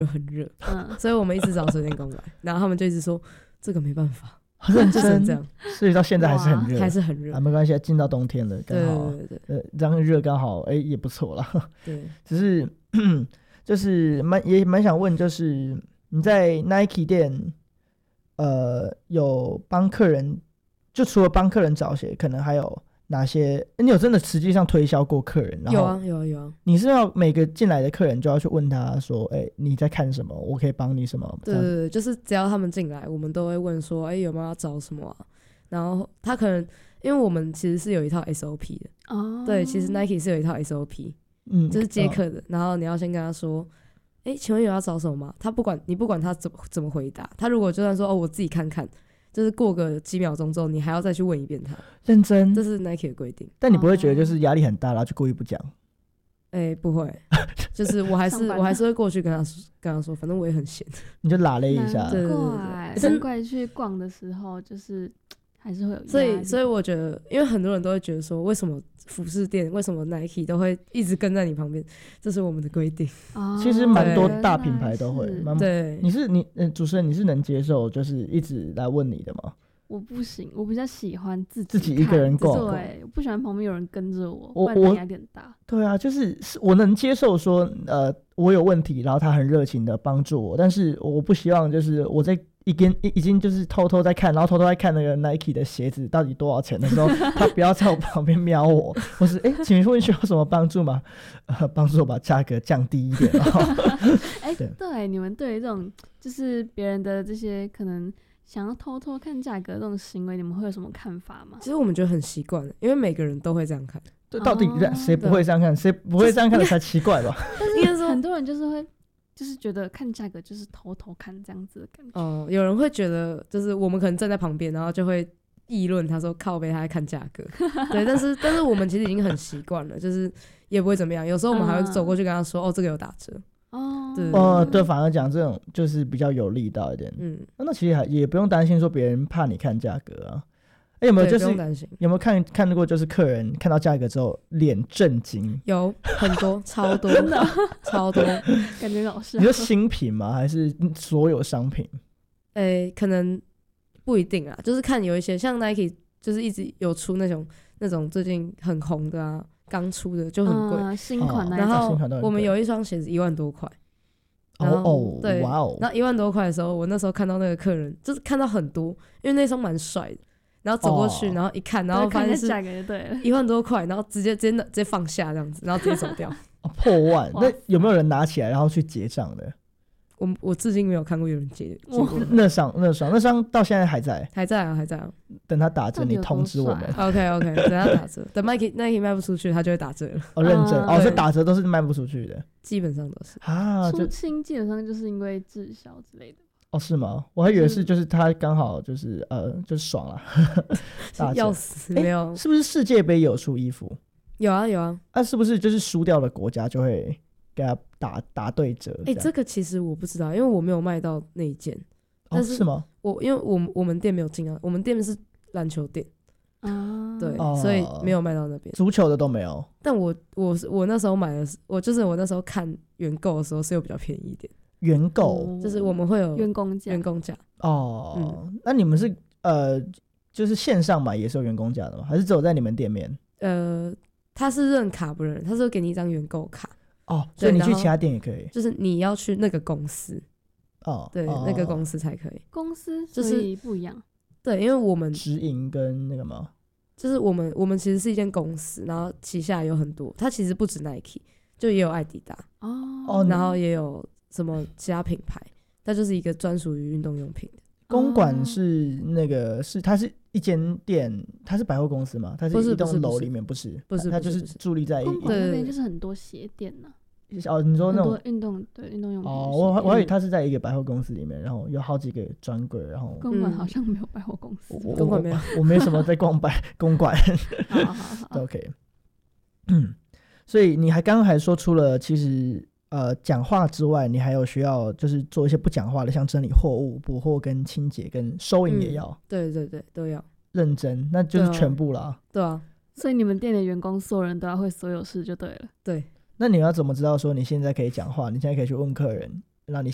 很热，所以我们一直找水电工来，然后他们就一直说这个没办法， 认真这样， 所以到现在还是很热， 还是很热， 没关系，进到冬天了，刚好，对，这样热刚好，也不错啦。 对， 只是就是也蛮想问，就是你在 Nike 店，有帮客人，就除了帮客人找鞋，可能还有哪些？你有真的实际上推销过客人？然后有啊。 你是要每个进来的客人就要去问他说，你在看什么？我可以帮你什么？ 对，就是只要他们进来，我们都会问说，有没有要找什么啊？然后他可能，因为我们其实是有一套 SOP 的对，其实 Nike 是有一套 SOP，就是接客的，然后你要先跟他说，请问有要找什么吗？你不管他怎么回答，他如果就算说我自己看看。就是过个几秒钟之后，你还要再去问一遍他。 认真， 这是 Nike 的规定。 但你不会觉得就是压力很大，然后就故意不讲？ 不会，就是我还是会过去跟他说，反正我也很闲。 你就拉了一下。 对，难怪去逛的时候就是还是会有压力。 所以我觉得，因为很多人都会觉得说，为什么服饰店，为什么 Nike 都会一直跟在你旁边？这是我们的规定。 其实蛮多大品牌都会。 对， 主持人你是能接受就是一直来问你的吗？ 我不行，我比较喜欢自己一个人逛。 对，我不喜欢旁边有人跟着我，不然压力很大。 对啊，就是我能接受说，我有问题，然后他很热情的帮助我，但是我不希望就是我在已经就是偷偷在看，然后偷偷在看那个 Nike 的鞋子到底多少钱的时候，他不要在我旁边瞄我，或是请问需要什么帮助吗？帮助我把价格降低一点。 对，你们对于这种就是别人的这些可能想要偷偷看价格这种行为，你们会有什么看法吗？ 其实我们觉得很习惯，因为每个人都会这样看。 对，到底谁不会这样看？谁不会这样看的才奇怪吧？ 但是很多人就是会。就是觉得看价格就是偷偷看这样子的感觉。 有人会觉得就是我们可能站在旁边，然后就会议论他说靠北他在看价格。对，但是我们其实已经很习惯了，就是也不会怎么样。有时候我们还会走过去跟他说，这个有打折。 对，反而讲这种就是比较有力道一点。那其实也不用担心说别人怕你看价格啊。有没有就是有没有看过就是客人看到价格之后脸震惊？ 有很多，超多，真的超多， 感觉老师。 你说新品吗？还是所有商品？ 可能不一定啊，就是看有一些像 Nike， 就是一直有出那种最近很红的啊，刚出的就很贵， 新款那一种。然后我们有一双鞋子1万多块。对， 哇哦！ 然后1万多块的时候，我那时候看到那个客人，就是看到很多，因为那双蛮帅的。然后走过去，然后一看，然后发现是1万多块，然后直接放下这样子，然后直接走掉。 破万！那有没有人拿起来然后去结账的？ 我至今没有看过有人结过。 那双到现在还在啊。 等他打折，你通知我们。 OK， 等他打折，等 Nike 卖不出去，他就会打折了。 认真所以打折都是卖不出去的， 基本上都是出清基本上就是因为滞销之类的。 是吗？我还以为是就是他刚好就是就是爽了。 要死没有？ 是不是世界杯有出衣服？ 有啊。 是不是就是输掉的国家就会给他打对折？ 这个其实我不知道，因为我没有卖到那一件。 是吗？ 因为我们店没有进啊，我们店是篮球店对，所以没有卖到那边。 足球的都没有。但我那时候买的，我那时候看原购的时候是有比较便宜一点。 原购就是我们会有员工价那你们是就是线上买也是有员工价的吗？还是只有在你们店面？ 他是认卡不认人，他是会给你一张原购卡。 所以你去其他店也可以。 就是你要去那个公司对，那个公司才可以。 公司就是不一样。 对，因为我们直营跟那个吗？ 就是我们其实是一间公司，然后旗下有很多，它其实不止 Nike， 就也有艾迪达然后也有什么其他品牌，它就是一个专属于运动用品的。 公馆是那个它是一间店，它是百货公司吗？它是一栋楼里面？不是，它就是伫立在公馆那边就是很多鞋店呢。 你说那种运动用品我还以为它是在一个百货公司里面，然后有好几个专柜，然后公馆好像没有百货公司。 公馆没有， 我没什么在逛公馆。 好 OK。所以你刚刚还说，除了其实讲话之外，你还有需要就是做一些不讲话的，像整理货物、补货跟清洁跟收银也要。 对都要认真，那就是全部啦。 对啊， 所以你们店的员工所有人都要会所有事就对了。 对。 那你要怎么知道说你现在可以讲话？你现在可以去问客人，让你